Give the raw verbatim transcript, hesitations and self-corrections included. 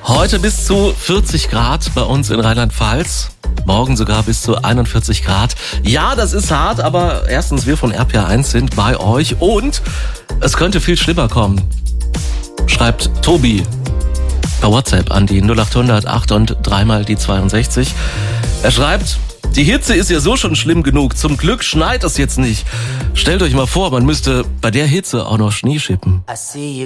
Heute bis zu vierzig Grad bei uns in Rheinland-Pfalz. Morgen sogar bis zu einundvierzig Grad. Ja, das ist hart, aber erstens, wir von R P R eins sind bei euch und es könnte viel schlimmer kommen. Schreibt Tobi per WhatsApp an die null acht hundert acht und dreimal die zweiundsechzig. Er schreibt: Die Hitze ist ja so schon schlimm genug. Zum Glück schneit es jetzt nicht. Stellt euch mal vor, man müsste bei der Hitze auch noch Schnee schippen.